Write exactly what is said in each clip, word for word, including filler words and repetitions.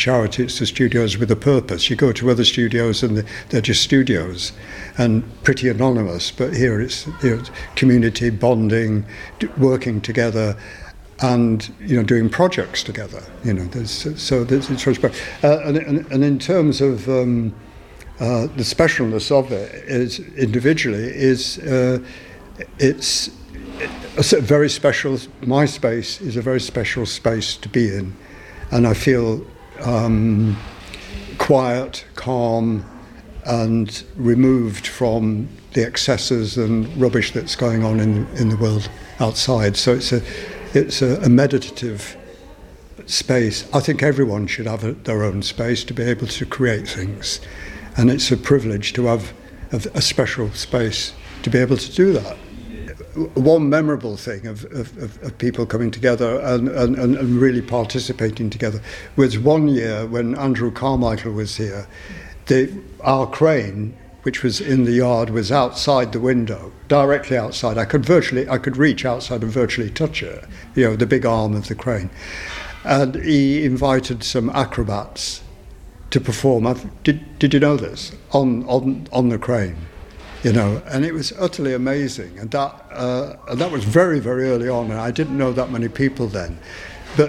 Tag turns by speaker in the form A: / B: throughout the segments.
A: charity, it's the studios with a purpose. You go to other studios and they're just studios and pretty anonymous, but here it's, you know, community bonding, working together, and, you know, doing projects together. You know, there's, so there's, it's uh, and, and, and in terms of um, uh, the specialness of it is individually is uh, it's a very special. My space is a very special space to be in, and I feel um, quiet, calm, and removed from the excesses and rubbish that's going on in in the world outside. So it's a it's a, a meditative space. I think everyone should have a, their own space to be able to create things, and it's a privilege to have a, a special space to be able to do that. One memorable thing of, of, of people coming together and, and, and really participating together was one year when Andrew Carmichael was here. The, our crane, which was in the yard, was outside the window, directly outside. I could virtually, I could reach outside and virtually touch it, you know, the big arm of the crane. And he invited some acrobats to perform. I've, did, did you know this? On, on, on the crane. You know, and it was utterly amazing, and that uh, and that was very, very early on, and I didn't know that many people then. But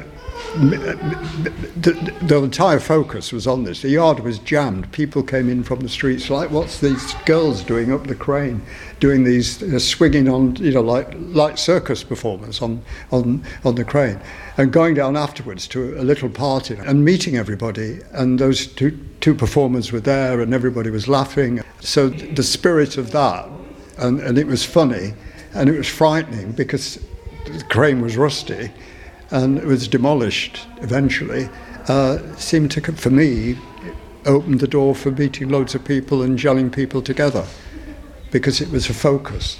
A: the, the entire focus was on this. The yard was jammed. People came in from the streets like, what's these girls doing up the crane, doing these uh, swinging on, you know, like like circus performers on on on the crane, and going down afterwards to a little party and meeting everybody. And those two two performers were there, and everybody was laughing. So the spirit of that, and, and it was funny, and it was frightening because the crane was rusty, and it was demolished eventually, uh, seemed to, for me, open the door for meeting loads of people and gelling people together, because it was a focus.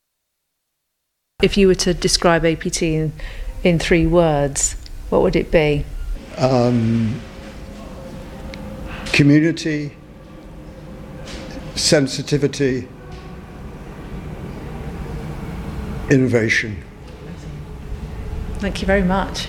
B: If you were to describe A P T in, in three words, what would it be?
A: Um, community, sensitivity, innovation.
B: Thank you very much.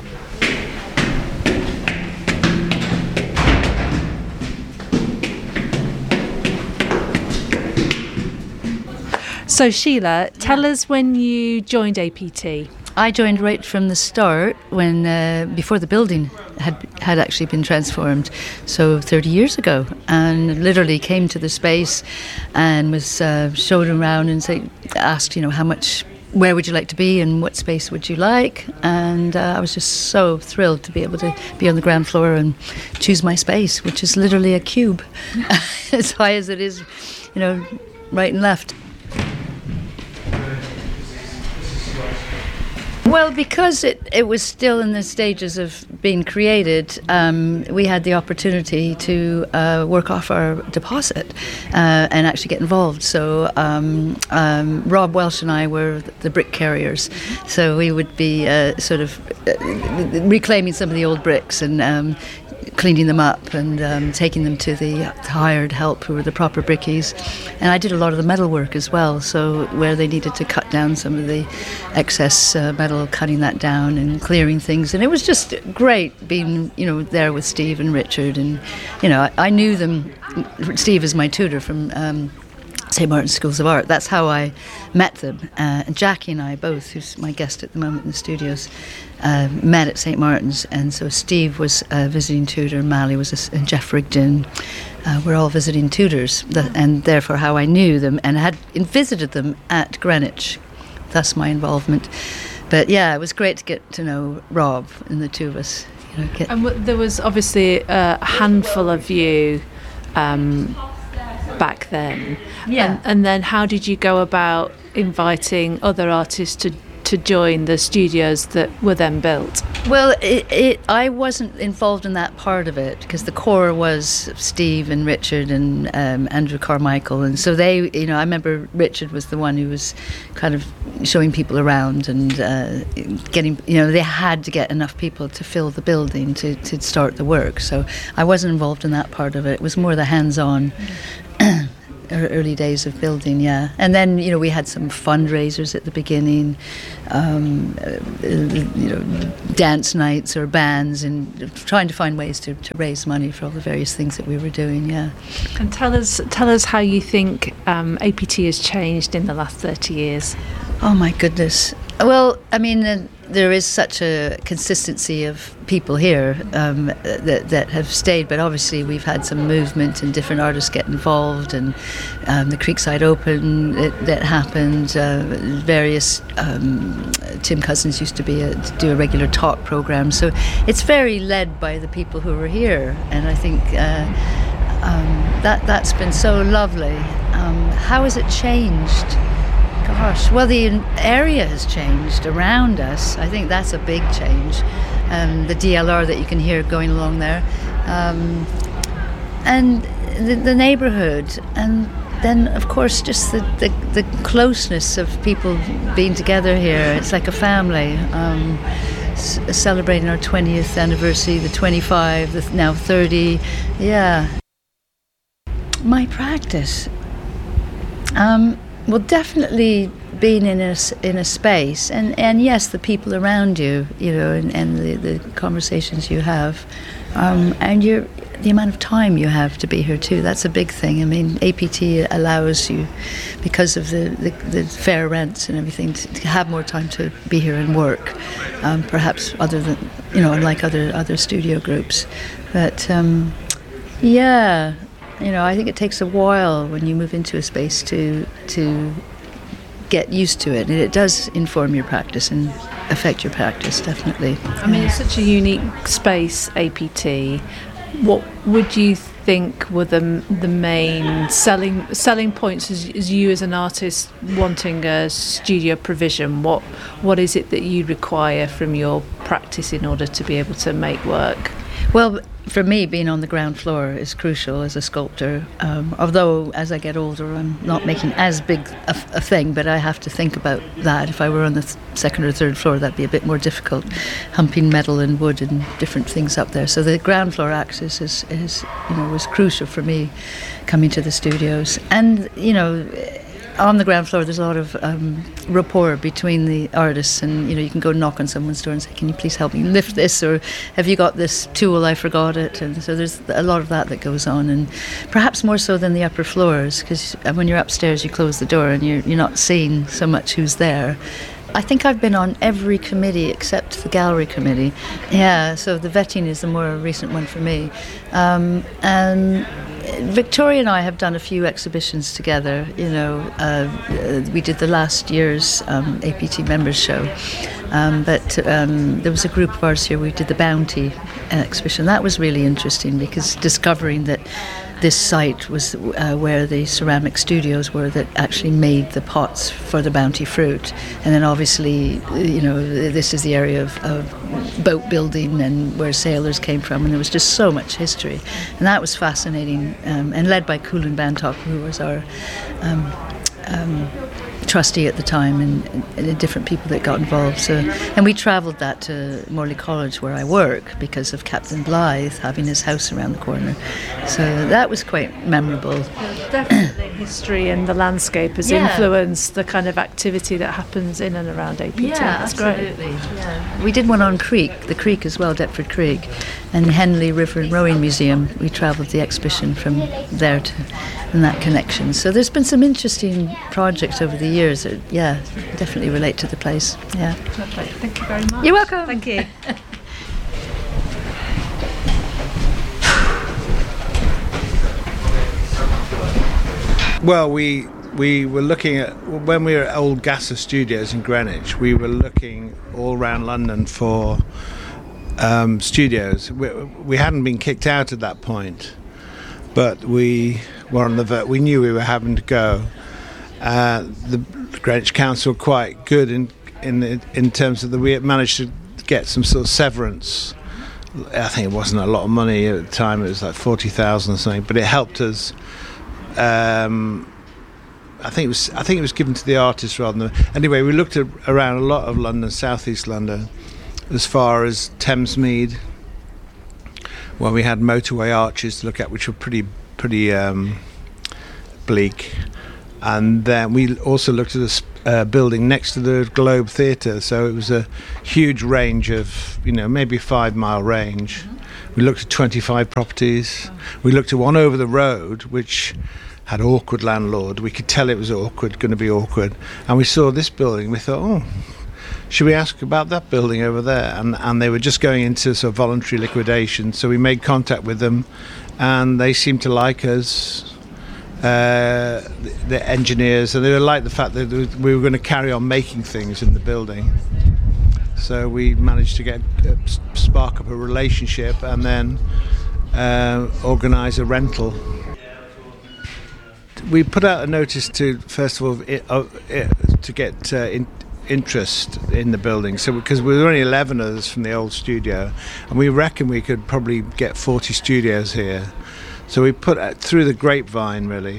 B: So Sheila, tell yeah. us when you joined A P T.
C: I joined right from the start, when uh, before the building had had actually been transformed, so thirty years ago, and literally came to the space and was uh, showed around and say, asked, you know, how much, where would you like to be and what space would you like? And uh, I was just so thrilled to be able to be on the ground floor and choose my space, which is literally a cube, as high as it is, you know, right and left. Well, because it, it was still in the stages of being created, um, we had the opportunity to uh, work off our deposit uh, and actually get involved. So um, um, Rob Welsh and I were the brick carriers. So we would be uh, sort of uh, reclaiming some of the old bricks and um, cleaning them up and um, taking them to the hired help who were the proper brickies. And I did a lot of the metal work as well, so where they needed to cut down some of the excess uh, metal, cutting that down and clearing things. And it was just great being, you know, there with Steve and Richard. And, you know, I, I knew them. Steve is my tutor from um, Saint Martin's Schools of Art. That's how I met them. Uh, and Jackie and I both, who's my guest at the moment in the studios, uh, met at Saint Martin's. And so Steve was a visiting tutor, Mally was a, and Jeff Rigdon. Uh, we're all visiting tutors, and therefore how I knew them and had visited them at Greenwich. Thus my involvement. But yeah, it was great to get to know Rob and the two of us. You know, get
B: and w- there was obviously a handful of you um, back then.
C: Yeah.
B: And, and then how did you go about inviting other artists to to join the studios that were then built?
C: Well, it, it, I wasn't involved in that part of it because the core was Steve and Richard and um, Andrew Carmichael, and so they, you know, I remember Richard was the one who was kind of showing people around and uh, getting, you know, they had to get enough people to fill the building to, to start the work, so I wasn't involved in that part of it. It was more the hands-on. early days of building, yeah. And then, you know, we had some fundraisers at the beginning, um, uh, you know, dance nights or bands, and trying to find ways to, to raise money for all the various things that we were doing, yeah.
B: And tell us, tell us how you think um, A P T has changed in the last thirty years.
C: Oh my goodness. Well, I mean, uh, there is such a consistency of people here um, that, that have stayed, but obviously we've had some movement and different artists get involved, and um, the Creekside Open it, that happened, uh, various, um, Tim Cousins used to be a, to do a regular talk program, so it's very led by the people who were here, and I think uh, um, that, that's been so lovely. Um, how has it changed? Gosh, well, the area has changed around us. I think that's a big change. Um, the D L R that you can hear going along there. Um, and the, the neighbourhood. And then, of course, just the, the, the closeness of people being together here. It's like a family. Um, c- celebrating our twentieth anniversary, the twenty-five, the now thirty. Yeah. My practice. Um... Well, definitely being in a, in a space, and, and yes, the people around you, you know, and, and the, the conversations you have, um, and your the amount of time you have to be here too. That's a big thing. I mean, A P T allows you, because of the, the, the fair rents and everything, to, to have more time to be here and work, um, perhaps other than, you know, unlike other, other studio groups. But, um, yeah... You know, I think it takes a while when you move into a space to to get used to it, and it does inform your practice and affect your practice, definitely.
B: I mean, it's such a unique space, A P T. What would you think were the the main selling selling points as, as you as an artist wanting a studio provision? What what is it that you require from your practice in order to be able to make work?
C: Well, for me, being on the ground floor is crucial as a sculptor. Um, although, as I get older, I'm not making as big a, a thing, but I have to think about that. If I were on the th- second or third floor, that'd be a bit more difficult, humping metal and wood and different things up there. So the ground floor access is, is you know, was crucial for me coming to the studios. And, you know, on the ground floor, there's a lot of um, rapport between the artists, and you know, you can go knock on someone's door and say, "Can you please help me lift this?" or "Have you got this tool? I forgot it." And so there's a lot of that that goes on, and perhaps more so than the upper floors, because when you're upstairs, you close the door and you're you're not seeing so much who's there. I think I've been on every committee except the gallery committee. Yeah, so the vetting is the more recent one for me. Um, and Victoria and I have done a few exhibitions together. You know, uh, we did the last year's um, A P T members show. Um, but um, there was a group of ours here, we did the Bounty exhibition. That was really interesting, because discovering that this site was uh, where the ceramic studios were that actually made the pots for the Bounty fruit. And then obviously, you know, this is the area of, of boat building and where sailors came from, and there was just so much history. And that was fascinating, um, and led by Kulin Bantok, who was our um, um, trustee at the time, and, and the different people that got involved. So, and we travelled that to Morley College, where I work, because of Captain Blythe having his house around the corner. So that was quite memorable.
B: Definitely history and the landscape has
C: yeah.
B: influenced the kind of activity that happens in and around A P T.
C: Yeah,
B: That's
C: absolutely.
B: great.
C: Yeah. We did one on Creek, the Creek as well, Deptford Creek, and Henley River and Rowing Museum. We travelled the exhibition from there to, and that connection. So there's been some interesting projects over the years that, yeah, definitely relate to the place. Yeah.
B: Lovely. Thank you very much.
C: You're welcome.
B: Thank you.
D: Well, we we were looking at, when we were at Old Gasser Studios in Greenwich, we were looking all around London for um, studios. We, we hadn't been kicked out at that point, but we were on the ver- we knew we were having to go. Uh, the Greenwich Council were quite good in in in terms of that we had managed to get some sort of severance. I think it wasn't a lot of money at the time; it was like forty thousand or something, but it helped us. Um, I think it was. I think it was given to the artists rather than. Anyway, we looked at, around a lot of London, southeast London, as far as Thamesmead, where we had motorway arches to look at, which were pretty, pretty um, bleak. And then we also looked at a uh, building next to the Globe Theatre, so it was a huge range of, you know, maybe five mile range. Mm-hmm. We looked at twenty-five properties. Oh. We looked at one over the road, which had an awkward landlord. We could tell it was awkward, going to be awkward. And we saw this building. We thought, oh, should we ask about that building over there? And and they were just going into sort of voluntary liquidation, so we made contact with them, and they seemed to like us. Uh, the, the engineers, and they like the fact that we were going to carry on making things in the building. So we managed to get uh, spark up a relationship and then uh, organise a rental. We put out a notice to, first of all, it, uh, it, to get uh, in, interest in the building. So because we were only eleven of us from the old studio, and we reckon we could probably get forty studios here. So we put uh, through the grapevine, really.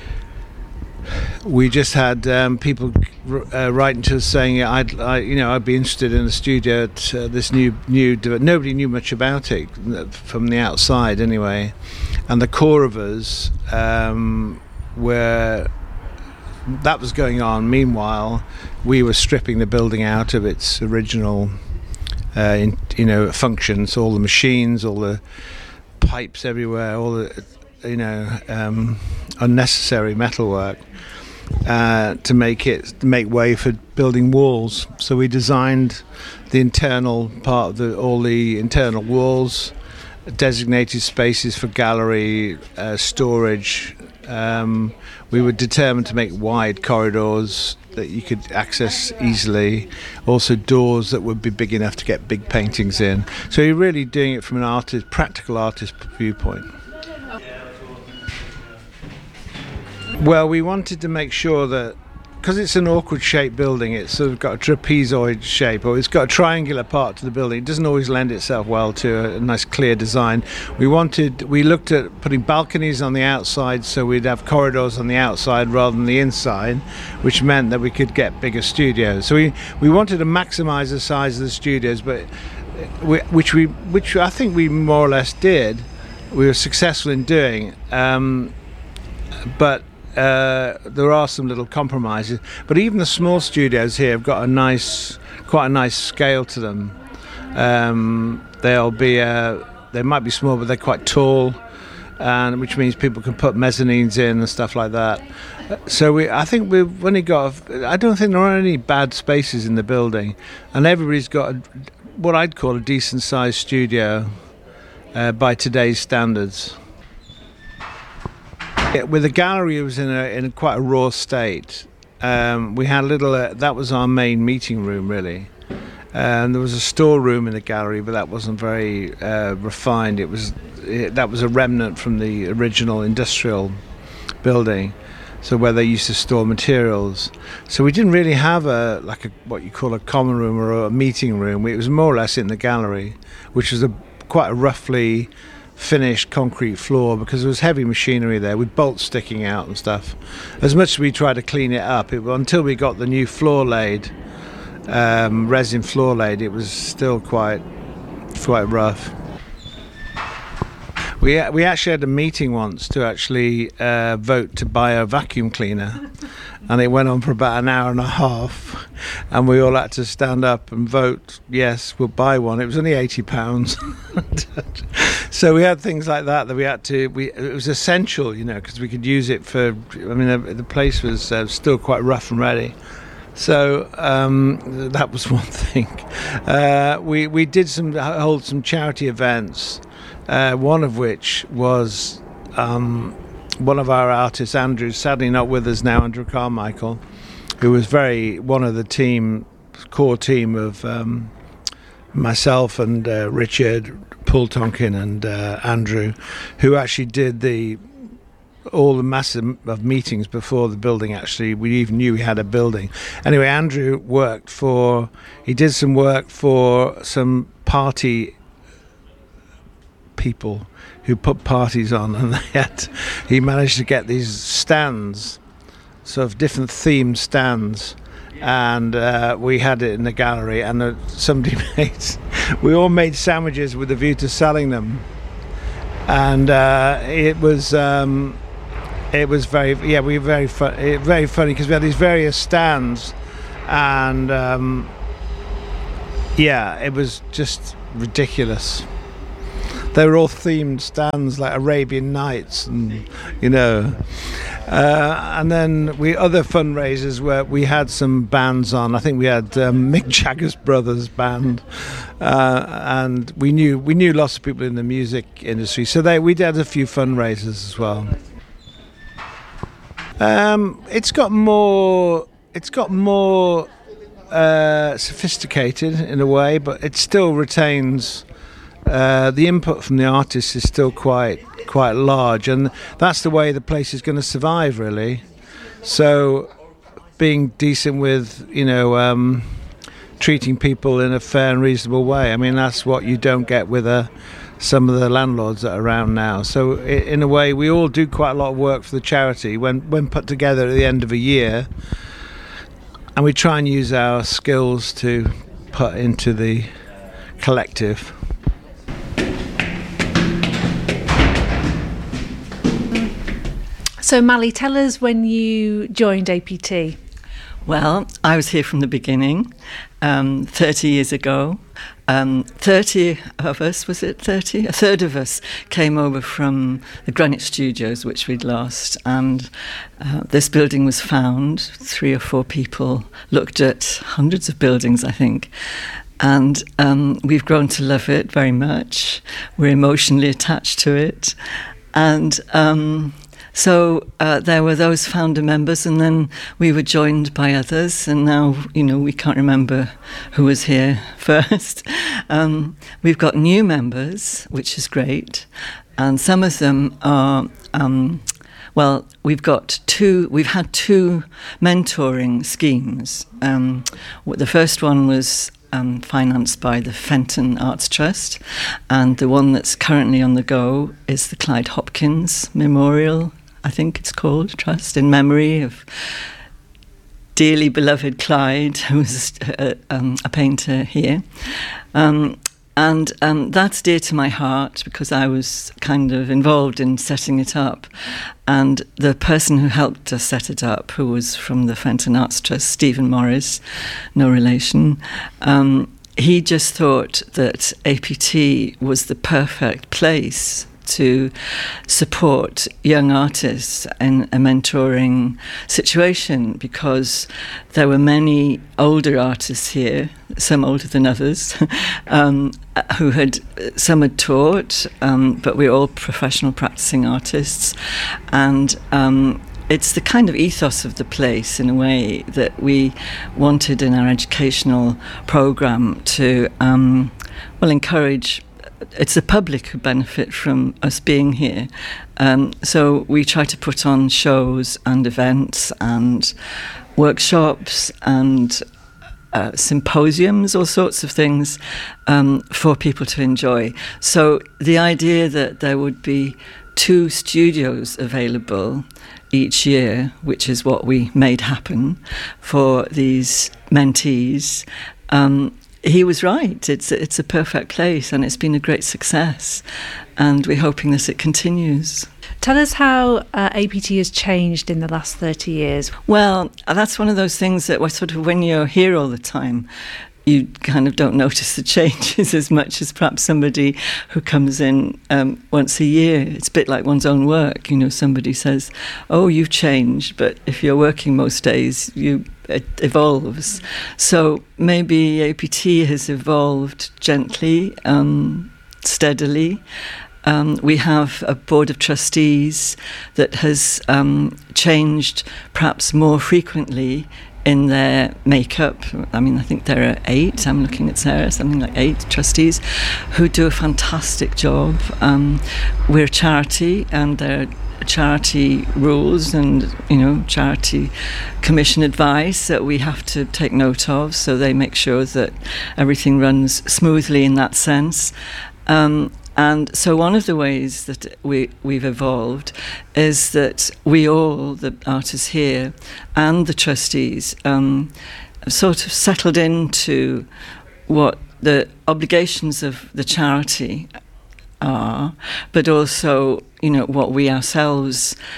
D: We just had um, people uh, writing to us saying, "I'd, I, you know, I'd be interested in a studio at uh, this new new." Nobody knew much about it from the outside, anyway. And the core of us um, were that was going on. Meanwhile, we were stripping the building out of its original, uh, in, you know, functions. All the machines, all the pipes everywhere, all the, you know, um, unnecessary metalwork uh, to make it to make way for building walls. So we designed the internal part of the all the internal walls, designated spaces for gallery, uh, storage. Um, we were determined to make wide corridors that you could access easily, also doors that would be big enough to get big paintings in. So you're really doing it from an artist, practical artist viewpoint. Well, we wanted to make sure that, because it's an awkward shaped building, it's sort of got a trapezoid shape, or it's got a triangular part to the building. It doesn't always lend itself well to a, a nice clear design. We wanted, we looked at putting balconies on the outside, so we'd have corridors on the outside rather than the inside, which meant that we could get bigger studios. So we, we wanted to maximize the size of the studios, but we, which we which I think we more or less did. We were successful in doing, um, but Uh, there are some little compromises, but even the small studios here have got a nice, quite a nice scale to them. Um, they'll be, uh, they might be small, but they're quite tall, and which means people can put mezzanines in and stuff like that. So we, I think we've only got. I don't think there are any bad spaces in the building, and everybody's got a, what I'd call a decent-sized studio uh, by today's standards. Yeah, with the gallery, it was in a in a quite a raw state. Um, we had a little. Uh, that was our main meeting room, really. And there was a storeroom in the gallery, but that wasn't very uh, refined. It was it, that was a remnant from the original industrial building, so where they used to store materials. So we didn't really have a like a what you call a common room or a meeting room. It was more or less in the gallery, which was a quite a roughly finished concrete floor, because there was heavy machinery there with bolts sticking out and stuff. As much as we tried to clean it up, it, until we got the new floor laid, um, resin floor laid, it was still quite quite rough. We we actually had a meeting once to actually uh, vote to buy a vacuum cleaner, and it went on for about an hour and a half, and we all had to stand up and vote, yes, we'll buy one. It was only eighty pounds. So we had things like that that we had to, we, it was essential, you know, because we could use it for, I mean, the, the place was uh, still quite rough and ready. So um, that was one thing. Uh, we, we did some, hold some charity events, uh, one of which was um, one of our artists, Andrew, sadly not with us now, Andrew Carmichael, who was very, one of the team, core team of um, myself and uh, Richard, Paul Tonkin and uh, Andrew, who actually did the all the massive of meetings before the building actually we even knew we had a building. Anyway, Andrew worked for, he did some work for some party people who put parties on, and they had, he managed to get these stands, sort of different themed stands, and uh, we had it in the gallery, and uh, somebody made, we all made sandwiches with a view to selling them, and uh, it was um, it was very, yeah, we were very fun, very funny because we had these various stands, and um, yeah, it was just ridiculous. They were all themed stands like Arabian Nights, and you know, uh, and then we other fundraisers where we had some bands on. I think we had um, Mick Jagger's brothers band, uh, and we knew we knew lots of people in the music industry, so they we did a few fundraisers as well. Um, it's got more. It's got more uh, sophisticated in a way, but it still retains. Uh, the input from the artists is still quite quite large, and that's the way the place is going to survive, really. So, being decent with, you know, um, treating people in a fair and reasonable way. I mean, that's what you don't get with uh, some of the landlords that are around now. So, I- in a way, we all do quite a lot of work for the charity when when put together at the end of a year, and we try and use our skills to put into the collective.
B: So, Mally, tell us when you joined A P T.
E: Well, I was here from the beginning, um, thirty years ago. Um, thirty of us, was it thirty? A third of us came over from the Greenwich Studios, which we'd lost. And uh, this building was found. Three or four people looked at hundreds of buildings, I think. And um, we've grown to love it very much. We're emotionally attached to it. And... Um, So uh, there were those founder members, and then we were joined by others, and now, you know, we can't remember who was here first. Um, we've got new members, which is great, and some of them are, um, well, we've got two, we've had two mentoring schemes. Um, the first one was Um, financed by the Fenton Arts Trust, and the one that's currently on the go is the Clyde Hopkins Memorial, I think it's called, Trust, in memory of dearly beloved Clyde, who was a, um, a painter here. Um, and um, that's dear to my heart because I was kind of involved in setting it up. And the person who helped us set it up, who was from the Fenton Arts Trust, Stephen Morris, no relation, um, he just thought that A P T was the perfect place to support young artists in a mentoring situation, because there were many older artists here, some older than others, um, who had, some had taught, um, but we're all professional practicing artists. And um, it's the kind of ethos of the place, in a way, that we wanted in our educational programme to, um, well, encourage. It's the public who benefit from us being here. Um, so we try to put on shows and events and workshops and uh, symposiums, all sorts of things um, for people to enjoy. So the idea that there would be two studios available each year, which is what we made happen for these mentees, um, he was right. It's a, it's a perfect place, and it's been a great success, and we're hoping that it continues.
B: Tell us how uh, A P T has changed in the last thirty years.
E: Well, that's one of those things that, sort of, when you're here all the time, you kind of don't notice the changes as much as perhaps somebody who comes in um, once a year. It's a bit like one's own work. You know, somebody says, oh, you've changed, but if you're working most days, you it evolves. So maybe A P T has evolved gently, um, steadily. Um, we have a board of trustees that has um, changed perhaps more frequently in their makeup. I mean, I think there are eight, I'm looking at Sarah, something like eight trustees who do a fantastic job. Um, we're a charity, and there are charity rules and, you know, charity commission advice that we have to take note of, so they make sure that everything runs smoothly in that sense. Um, And so one of the ways that we, we've evolved is that we all, the artists here and the trustees, um, have sort of settled into what the obligations of the charity are, but also, you know, what we ourselves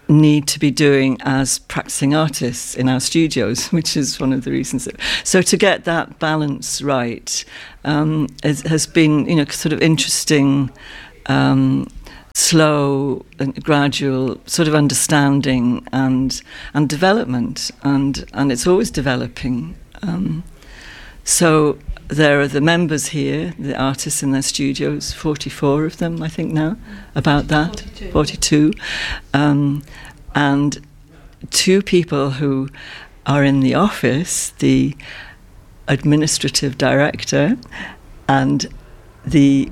E: need to be doing as practicing artists in our studios, which is one of the reasons. That, so to get that balance right um, is, has been, you know, sort of interesting, um, slow and gradual sort of understanding and and development, and and it's always developing. Um, so there are the members here, the artists in their studios, forty-four of them, I think now, about that, forty-two. forty-two. Um, and two people who are in the office, the administrative director and the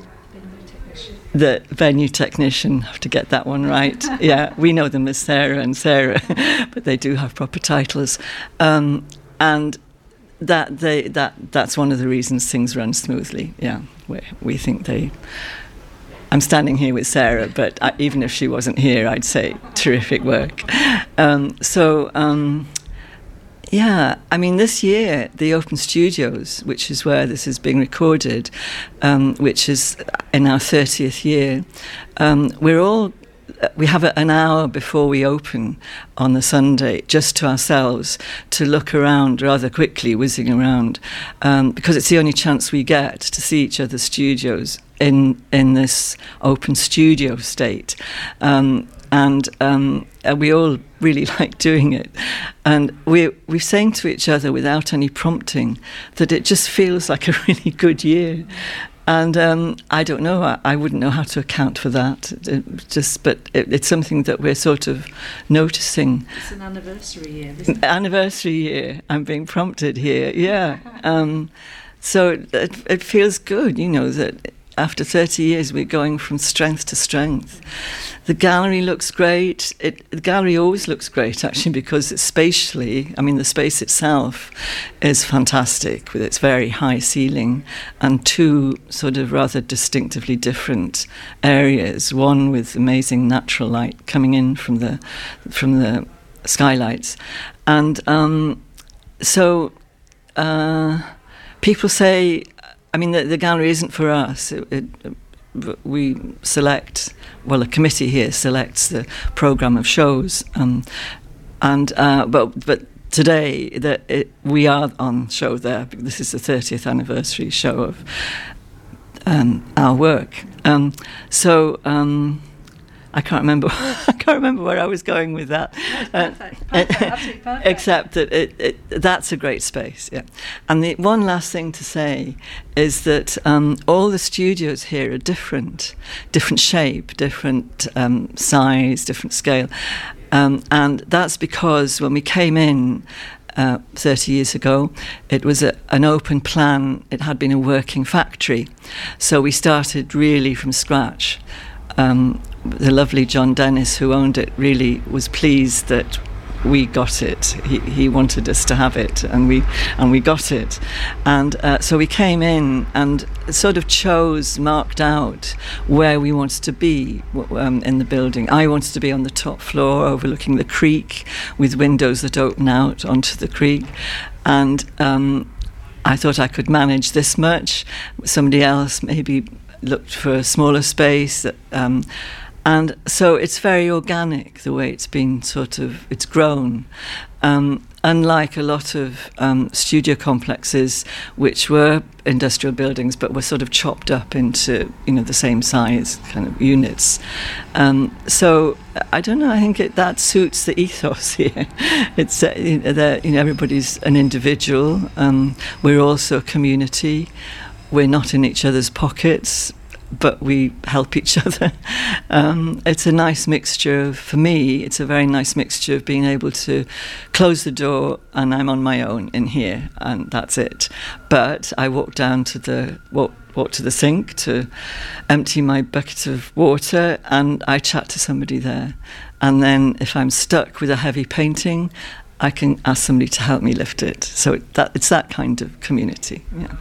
E: the venue technician. I have to get that one right. Yeah, we know them as Sarah and Sarah, but they do have proper titles. Um, and that they that that's one of the reasons things run smoothly. Yeah, we we think they. I'm standing here with Sarah, but I, even if she wasn't here, I'd say terrific work. Um, so. Um, Yeah, I mean, this year, the Open Studios, which is where this is being recorded, um, which is in our thirtieth year, um, we're all, we have a, an hour before we open on the Sunday, just to ourselves, to look around rather quickly, whizzing around, um, because it's the only chance we get to see each other's studios in, in this open studio state. Um, And um, we all really like doing it. And we're, we're saying to each other without any prompting that it just feels like a really good year. And um, I don't know, I, I wouldn't know how to account for that. It just, but it, it's something that we're sort of noticing.
B: It's an anniversary year, isn't it?
E: Anniversary year. I'm being prompted here, yeah. Um, so it, it feels good, you know, that after thirty years we're going from strength to strength. The gallery looks great. It, the gallery always looks great, actually, because it's spatially, I mean, the space itself is fantastic with its very high ceiling and two sort of rather distinctively different areas, one with amazing natural light coming in from the from the skylights. And um, so uh, people say, I mean, the, the gallery isn't for us. It, it, we select, well, a committee here selects the programme of shows, um, and uh, but but today that it, we are on show there. This is the thirtieth anniversary show of um, our work. Um, so. Um, I can't remember. I can't remember where I was going with that.
B: That's perfect. Perfect. Absolutely perfect.
E: Except that it, it, that's a great space. Yeah. And the one last thing to say is that um, all the studios here are different, different shape, different um, size, different scale, um, and that's because when we came in uh, thirty years ago, it was a, an open plan. It had been a working factory, so we started really from scratch. Um, the lovely John Dennis, who owned it, really was pleased that we got it. He he wanted us to have it, and we and we got it. And uh, so we came in and sort of chose, marked out where we wanted to be um, in the building. I wanted to be on the top floor, overlooking the creek, with windows that open out onto the creek, and um, I thought I could manage this much. Somebody else maybe looked for a smaller space, um, and so it's very organic the way it's been sort of it's grown, um, unlike a lot of um, studio complexes which were industrial buildings but were sort of chopped up into, you know, the same size kind of units. Um, so I don't know, I think it, that suits the ethos here. It's uh, you know, that, you know, everybody's an individual. Um, we're also a community. We're not in each other's pockets, but we help each other. Um, it's a nice mixture of, for me, it's a very nice mixture of being able to close the door and I'm on my own in here, and that's it. But I walk down to the walk, walk to the sink to empty my bucket of water, and I chat to somebody there. And then if I'm stuck with a heavy painting, I can ask somebody to help me lift it. So it, that it's that kind of community. Yeah.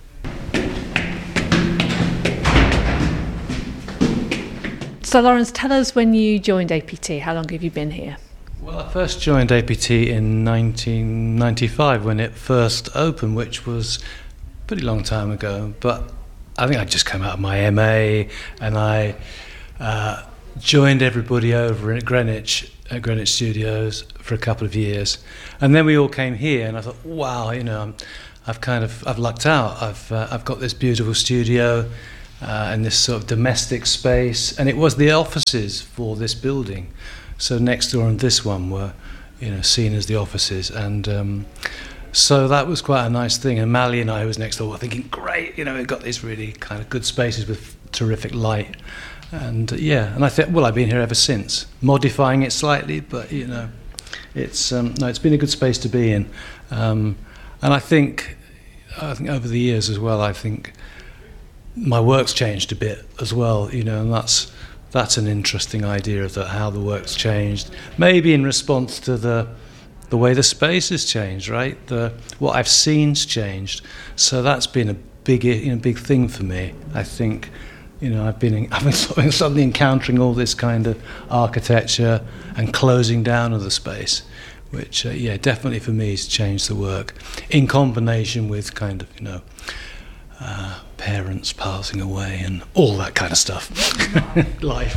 B: So Lawrence, tell us when you joined A P T. How long have you been here?
F: Well, I first joined A P T in nineteen ninety-five when it first opened, which was a pretty long time ago. But I think I just came out of my M A, and I uh, joined everybody over at Greenwich, at Greenwich Studios for a couple of years, and then we all came here, and I thought, wow, you know, I'm, I've kind of I've lucked out. I've uh, I've got this beautiful studio uh, and this sort of domestic space, and it was the offices for this building. So next door and this one were, you know, seen as the offices, and um, so that was quite a nice thing. And Mally and I, who was next door, were thinking, great, you know, we've got these really kind of good spaces with terrific light. And uh, yeah, and I think, well, I've been here ever since, modifying it slightly, but you know, it's um, no, it's been a good space to be in. Um, and I think, I think over the years as well, I think my work's changed a bit as well, you know, and that's that's an interesting idea of that, how the work's changed. Maybe in response to the the way the space has changed, right? The what I've seen's changed. So that's been a big, you know, big thing for me. I think. You know, I've been I've been suddenly encountering all this kind of architecture and closing down of the space, which, uh, yeah, definitely for me has changed the work, in combination with kind of, you know, uh, parents passing away and all that kind of stuff. Life.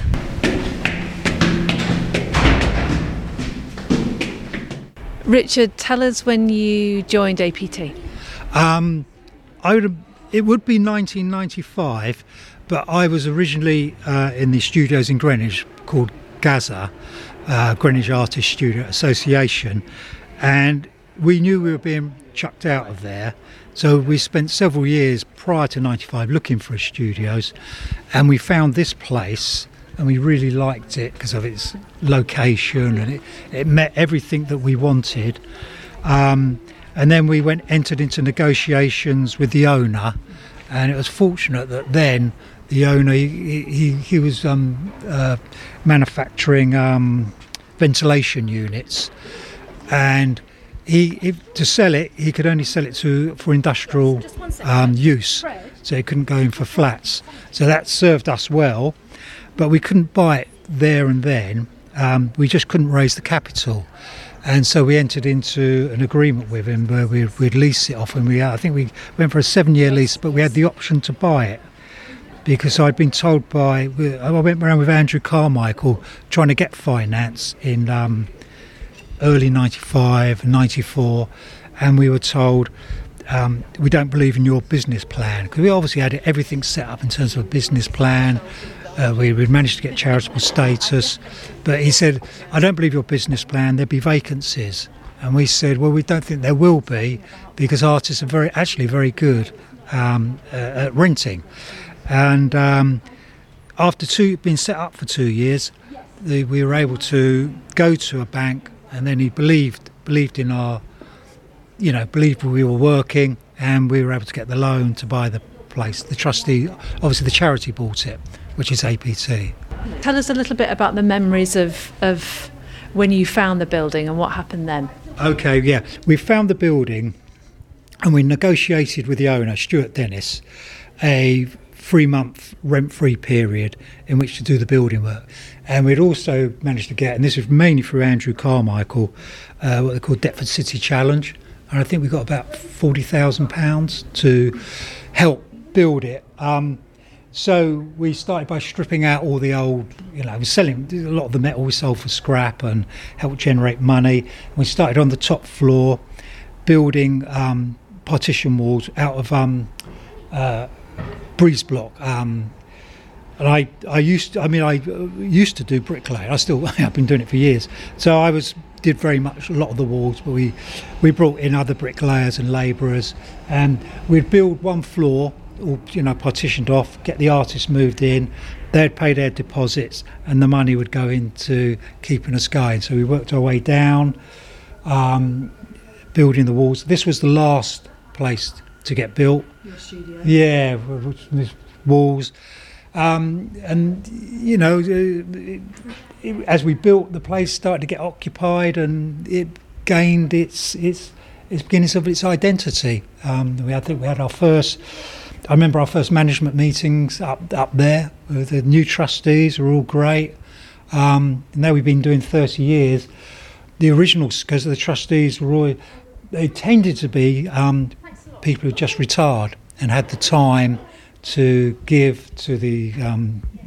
B: Richard, tell us when you joined A P T.
G: Um, I would. It would be nineteen ninety-five. But I was originally uh, in the studios in Greenwich called Gaza, uh, Greenwich Artists Studio Association, and we knew we were being chucked out of there. So we spent several years prior to ninety-five looking for studios, and we found this place, and we really liked it because of its location, and it, it met everything that we wanted. Um, and then we went entered into negotiations with the owner, and it was fortunate that then the owner, he, he, he was um, uh, manufacturing um, ventilation units, and he, if, to sell it, he could only sell it to for industrial um, use, so he couldn't go in for flats. So that served us well, but we couldn't buy it there and then. Um, we just couldn't raise the capital. And so we entered into an agreement with him where we'd, we'd lease it off, and we I think we went for a seven-year lease, but we had the option to buy it because I'd been told by I went around with Andrew Carmichael trying to get finance in um, early ninety-five, ninety-four, and we were told um, we don't believe in your business plan, because we obviously had everything set up in terms of a business plan. Uh, we would managed to get charitable status, but he said, I don't believe your business plan, there'll be vacancies. And we said, well, we don't think there will be, because artists are very, actually very good um, uh, at renting. And um, after two, being set up for two years, the, we were able to go to a bank, and then he believed believed in our, you know, believed we were working, and we were able to get the loan to buy the place. The trustee, obviously the charity bought it, which is A P T.
B: Tell us a little bit about the memories of of when you found the building and what happened then.
G: Okay, yeah. We found the building and we negotiated with the owner, Stuart Dennis, a three-month rent-free period in which to do the building work. And we'd also managed to get, and this was mainly through Andrew Carmichael, uh, what they call Deptford City Challenge. And I think we got about forty thousand pounds to help build it. Um, So we started by stripping out all the old, you know, selling a lot of the metal we sold for scrap and helped generate money. We started on the top floor, building um, partition walls out of um, uh, breeze block. Um, and I, I used, to, I mean, I used to do bricklaying. I still, I've been doing it for years. So I was did very much a lot of the walls, but we we brought in other bricklayers and labourers, and we'd build one floor, all, you know, partitioned off, get the artists moved in, they'd pay their deposits, and the money would go into keeping us going. So we worked our way down, um, building the walls. This was the last place to get built.
B: Your studio.
G: Yeah, with walls. Um, and, you know, it, it, as we built, the place started to get occupied, and it gained its its its beginnings of its identity. Um, we had, I think we had our first... I remember our first management meetings up up there. The new trustees were all great. Um, now we've been doing thirty years. The originals, because the trustees were all, they tended to be um, people who just retired and had the time to give to the um,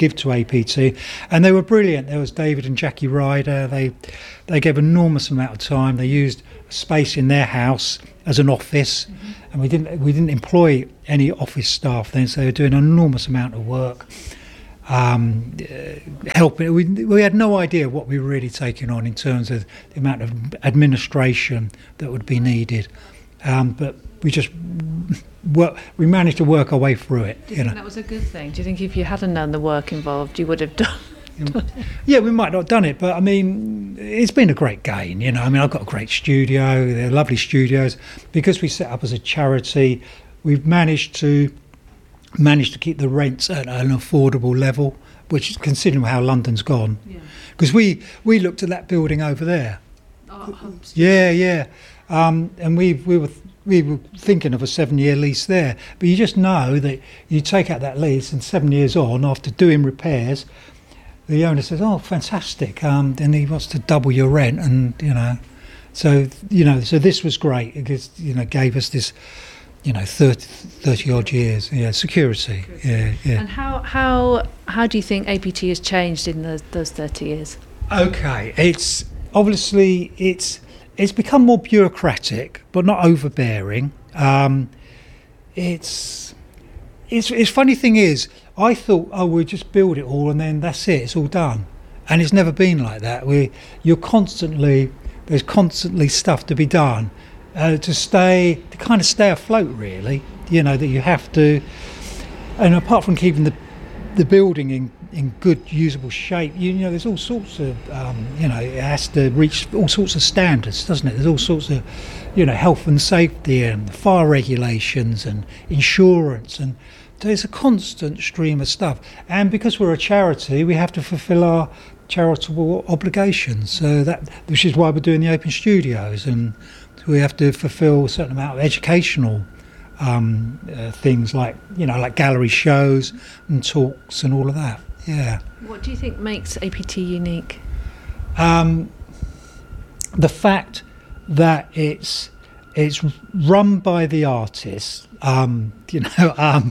G: give to A P T, and they were brilliant. There was David and Jackie Ryder. They they gave an enormous amount of time. They used space in their house as an office, mm-hmm. and we didn't we didn't employ any office staff then, so they were doing an enormous amount of work. Um, uh, helping, we, we had no idea what we were really taking on in terms of the amount of administration that would be needed, um, but we just work, we managed to work our way through it.
B: Do you, you think know. That was a good thing? Do you think if you hadn't known the work involved, you would have done? done it?
G: Yeah, we might not have done it, but I mean, it's been a great gain. You know, I mean, I've got a great studio. They're lovely studios. Because we set up as a charity, we've managed to. managed to keep the rents at an affordable level, which is considering how London's gone. Because yeah. we, we looked at that building over there.
B: Oh,
G: yeah, yeah. Um, and we we were we were thinking of a seven-year lease there. But you just know that you take out that lease and seven years on, after doing repairs, the owner says, oh, fantastic. Um, and he wants to double your rent. And, you know, so, you know, so this was great because, you know, gave us this, you know, thirty, thirty odd years, yeah, security, yeah, yeah.
B: And how how how do you think A P T has changed in those those thirty years?
G: Okay, it's obviously it's it's become more bureaucratic, but not overbearing. Um, it's it's it's funny thing is, I thought, oh, we'll just build it all and then that's it, it's all done, and it's never been like that. We you're constantly there's constantly stuff to be done. Uh, to stay, to kind of stay afloat, really, you know, that you have to, and apart from keeping the the building in, in good usable shape, you, you know, there's all sorts of, um, you know, it has to reach all sorts of standards, doesn't it? There's all sorts of, you know, health and safety and fire regulations and insurance, and there's a constant stream of stuff. And because we're a charity, we have to fulfil our charitable obligations. So that, which is why we're doing the open studios, and we have to fulfil a certain amount of educational um, uh, things, like, you know, like gallery shows and talks and all of that. Yeah.
B: What do you think makes A P T unique?
G: Um, the fact that it's it's run by the artists. Um, you know, um,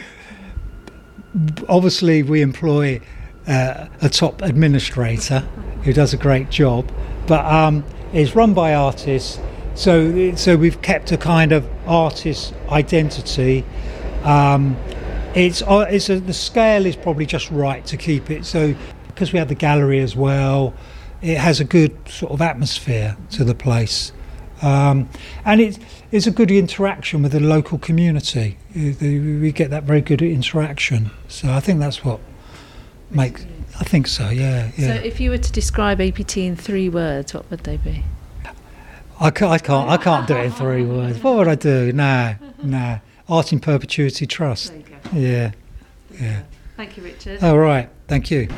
G: obviously we employ uh, a top administrator who does a great job, but um, it's run by artists. So, so we've kept a kind of artist identity. Um, it's, uh, it's a, the scale is probably just right to keep it. So, because we have the gallery as well, it has a good sort of atmosphere to the place, um, and it, it's a good interaction with the local community. We get that very good interaction. So, I think that's what makes. I think so. Yeah, yeah.
B: So, if you were to describe A P T in three words, what would they be?
G: I can't, I can't, I can't do it in three words. What would I do? Nah, nah. Art in Perpetuity Trust.
B: There you go.
G: Yeah, yeah.
B: Thank you, Richard.
G: All right, thank you.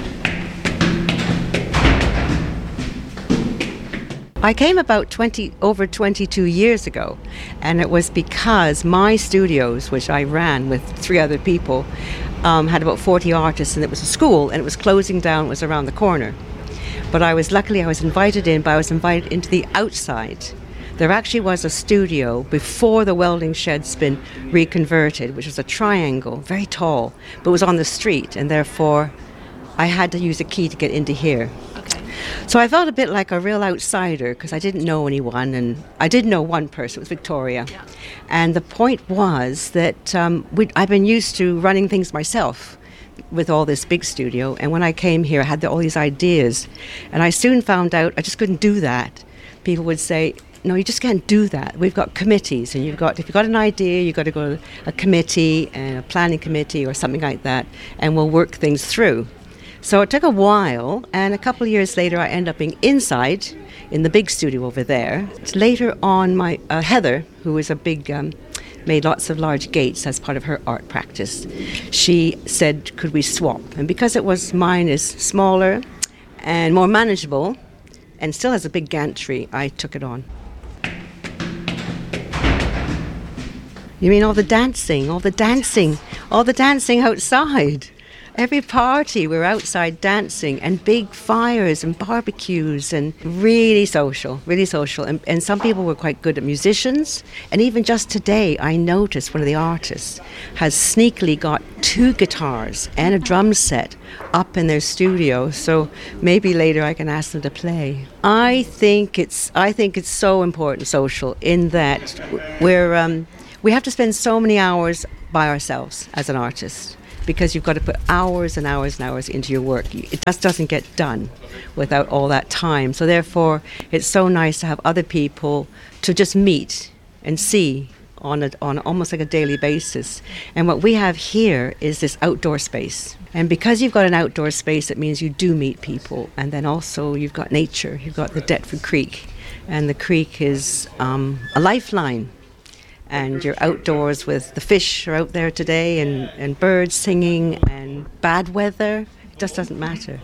H: I came about twenty over twenty-two years ago, and it was because my studios, which I ran with three other people, um, had about forty artists, and it was a school, and it was closing down. It was around the corner. But I was luckily I was invited in, but I was invited into the outside. There actually was a studio before the welding shed's been reconverted, which was a triangle, very tall, but it was on the street, and therefore I had to use a key to get into here.
B: Okay.
H: So I felt a bit like a real outsider because I didn't know anyone, and I did know one person, it was Victoria.
B: Yeah.
H: And the point was that um, we'd, I've been used to running things myself with all this big studio, and when I came here I had the, all these ideas, and I soon found out I just couldn't do that. People would say, no, you just can't do that. We've got committees, and you've got if you've got an idea, you've got to go to a committee and a planning committee or something like that, and we'll work things through. So it took a while, and a couple of years later I ended up being inside in the big studio over there. Later on, my uh, Heather, who was a big um, made lots of large gates as part of her art practice. She said, could we swap? And because it was mine is smaller and more manageable and still has a big gantry, I took it on. You mean all the dancing, all the dancing, all the dancing outside? Every party, we're outside dancing and big fires and barbecues and really social, really social. And, and some people were quite good at musicians. And even just today, I noticed one of the artists has sneakily got two guitars and a drum set up in their studio. So maybe later I can ask them to play. I think it's I think it's so important, social, in that we're um, we have to spend so many hours by ourselves as an artist, because you've got to put hours and hours and hours into your work. It just doesn't get done without all that time. So therefore, it's so nice to have other people to just meet and see on a, on almost like a daily basis. And what we have here is this outdoor space. And because you've got an outdoor space, it means you do meet people. And then also you've got nature. You've got the Deptford Creek. And the creek is um, a lifeline. And you're outdoors with the fish are out there today, and, and birds singing, and bad weather. It just doesn't matter.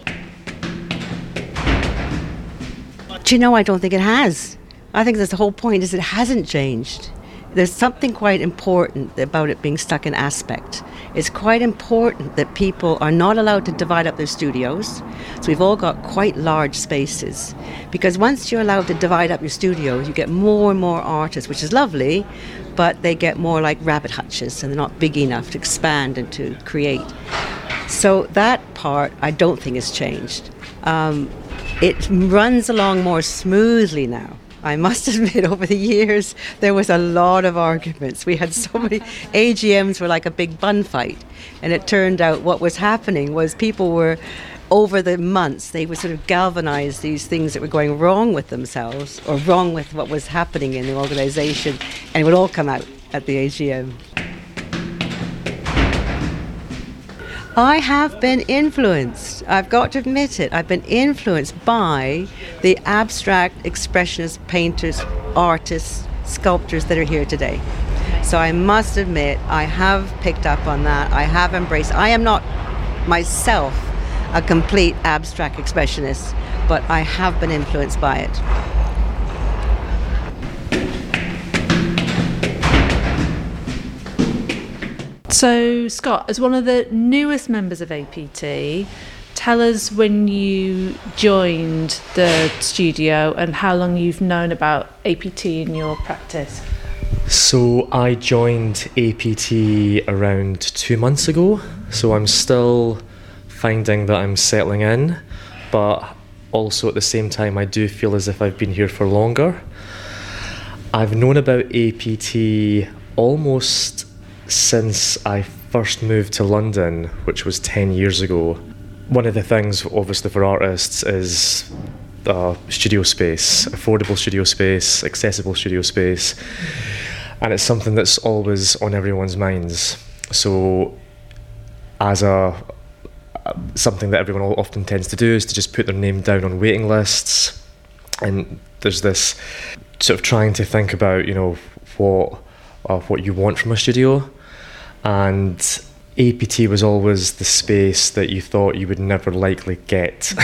H: Do you know, I don't think it has. I think that's the whole point, is it hasn't changed. There's something quite important about it being stuck in aspect. It's quite important that people are not allowed to divide up their studios. So we've all got quite large spaces. Because once you're allowed to divide up your studios, you get more and more artists, which is lovely, but they get more like rabbit hutches, and they're not big enough to expand and to create. So that part, I don't think has changed. Um, it runs along more smoothly now. I must admit, over the years, there was a lot of arguments. We had so many, A G Ms were like a big bun fight. And it turned out what was happening was people were, over the months, they would sort of galvanize these things that were going wrong with themselves, or wrong with what was happening in the organization, and it would all come out at the A G M. I have been influenced. I've got to admit it. I've been influenced by the abstract expressionist painters, artists, sculptors that are here today. So I must admit, I have picked up on that. I have embraced. I am not myself a complete abstract expressionist, but I have been influenced by it.
B: So, Scott, as one of the newest members of A P T, tell us when you joined the studio and how long you've known about A P T in your practice.
I: So I joined A P T around two months ago, so I'm still finding that I'm settling in, but also at the same time I do feel as if I've been here for longer. I've known about A P T almost since I first moved to London, which was ten years ago. One of the things, obviously, for artists is uh, studio space, affordable studio space, accessible studio space, and it's something that's always on everyone's minds. So as a something that everyone often tends to do is to just put their name down on waiting lists, and there's this sort of trying to think about, you know, what uh, what you want from a studio. And A P T was always the space that you thought you would never likely get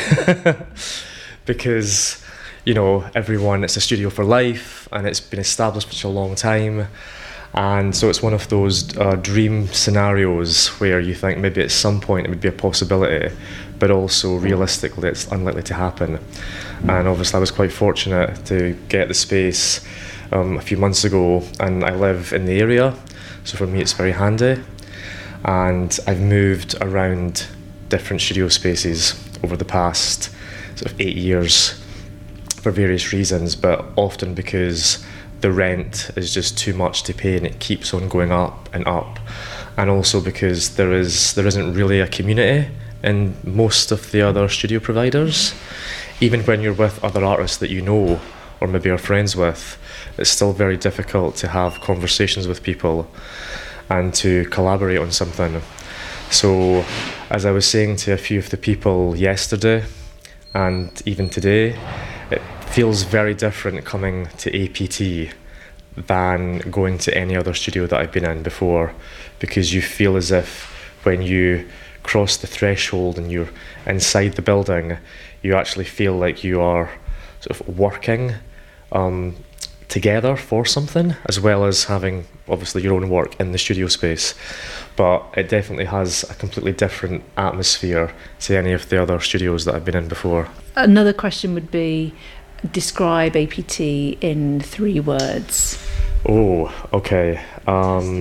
I: because, you know, everyone, it's a studio for life and it's been established for such a long time, and so it's one of those uh, dream scenarios where you think maybe at some point it would be a possibility, but also realistically it's unlikely to happen. And obviously I was quite fortunate to get the space um, a few months ago, and I live in the area, so for me it's very handy. And I've moved around different studio spaces over the past sort of eight years for various reasons, but often because the rent is just too much to pay and it keeps on going up and up, and also because there is there isn't really a community in most of the other studio providers. Even when you're with other artists that you know or maybe are friends with, it's still very difficult to have conversations with people and to collaborate on something. So as I was saying to a few of the people yesterday and even today, it feels very different coming to A P T than going to any other studio that I've been in before, because you feel as if when you cross the threshold and you're inside the building, you actually feel like you are sort of working um, together for something, as well as having obviously your own work in the studio space. But it definitely has a completely different atmosphere to any of the other studios that I've been in before.
B: Another question would be, describe A P T in three words.
I: Oh, okay. Um,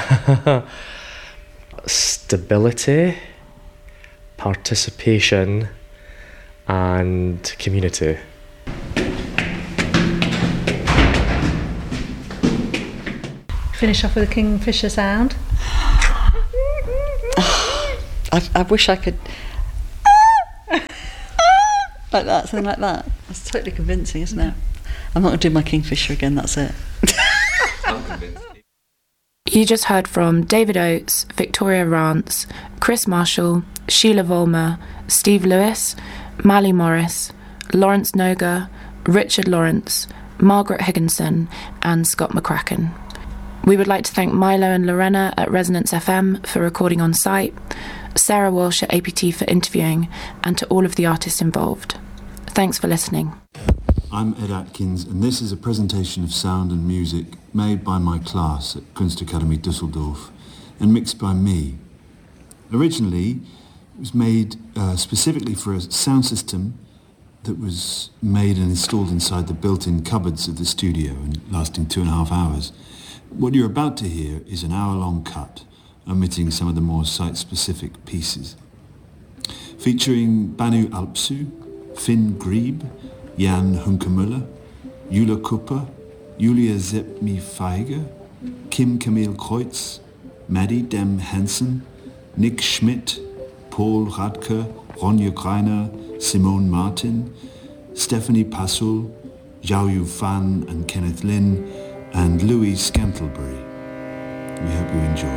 I: stability, participation, and community.
B: Finish off with a Kingfisher sound.
E: I, I wish I could like that, something like that. That's totally convincing, isn't it? I'm not going to do my Kingfisher again, that's it.
J: You just heard from David Oates, Victoria Rance, Chris Marshall, Sheila Vollmer, Steve Lewis, Mally Morris, Lawrence Noga, Richard Lawrence, Margaret Higginson and Scott McCracken. We would like to thank Milo and Lorena at Resonance F M for recording on site, Sarah Walsh at A P T for interviewing, and to all of the artists involved. Thanks for listening.
K: I'm Ed Atkins, and this is a presentation of sound and music made by my class at Kunstakademie Düsseldorf and mixed by me. Originally, it was made uh, specifically for a sound system that was made and installed inside the built-in cupboards of the studio and lasting two and a half hours. What you're about to hear is an hour-long cut, omitting some of the more site-specific pieces. Featuring Banu Alpsu, Finn Grieb, Jan Hunkemuller, Jula Kupper, Julia Zepmi-Feige, Kim Camille Kreutz, Maddie Dem Hansen, Nick Schmidt, Paul Radke, Ronja Greiner, Simone Martin, Stephanie Passul, Zhao Yu Fan and Kenneth Lin, and Louis Scantlebury. We hope you enjoy.